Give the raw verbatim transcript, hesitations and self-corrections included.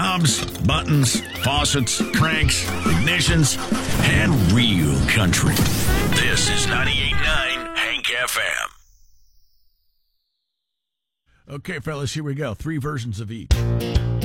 knobs, buttons, faucets, cranks, ignitions, and real country. This is ninety-eight point nine Hank F M. Okay, fellas, here we go. Three versions of each.